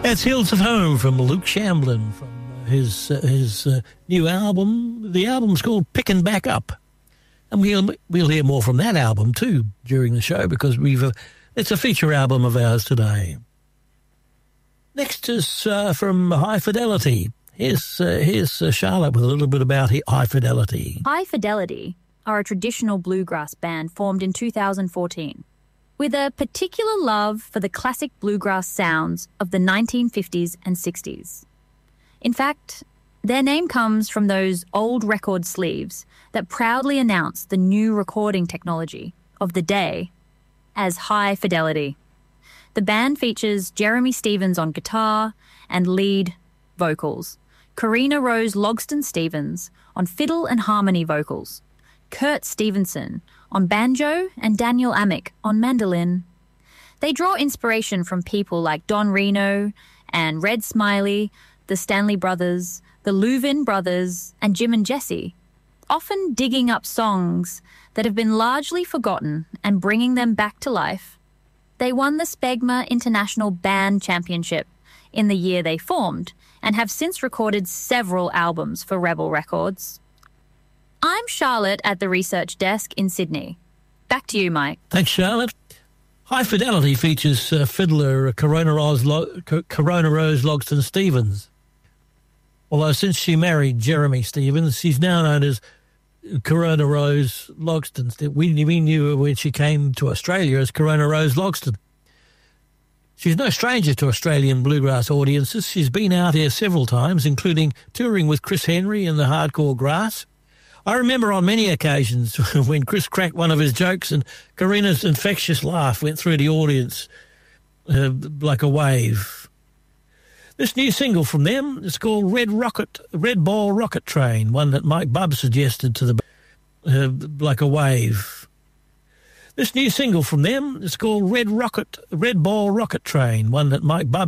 That's Hills of Home from Luke Shamblin from his new album. The album's called Pickin' Back Up. And we'll hear more from that album too during the show because it's a feature album of ours today. Next is from High Fidelity. Here's Charlotte with a little bit about High Fidelity. High Fidelity are a traditional bluegrass band formed in 2014 with a particular love for the classic bluegrass sounds of the 1950s and 60s. In fact, their name comes from those old record sleeves that proudly announce the new recording technology of the day as High Fidelity. The band features Jeremy Stevens on guitar and lead vocals, Karina Rose Logston-Stevens on fiddle and harmony vocals, Kurt Stevenson on banjo and Daniel Amick on mandolin. They draw inspiration from people like Don Reno and Red Smiley, the Stanley Brothers, the Louvin Brothers, and Jim and Jesse, often digging up songs that have been largely forgotten and bringing them back to life. They won the Spegma International Band Championship in the year they formed and have since recorded several albums for Rebel Records. I'm Charlotte at the research desk in Sydney. Back to you, Mike. Thanks, Charlotte. High Fidelity features fiddler Corona Rose Logston-Stevens. Although since she married Jeremy Stevens, she's now known as Corona Rose Logston. We knew her when she came to Australia as Corona Rose Logston. She's no stranger to Australian bluegrass audiences. She's been out here several times, including touring with Chris Henry and the Hardcore Grass. I remember on many occasions when Chris cracked one of his jokes and Karina's infectious laugh went through the audience like a wave. This new single from them is called Red Ball Rocket Train, one that Mike Bubb suggested to the like a wave. This new single from them is called Red Ball Rocket Train, one that Mike Bubb